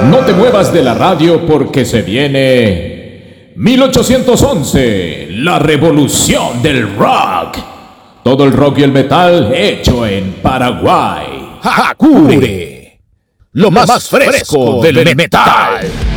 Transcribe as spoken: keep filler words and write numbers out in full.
No te muevas de la radio porque se viene mil ochocientos once, la revolución del rock. Todo el rock y el metal hecho en Paraguay. Hakure, lo más fresco del metal.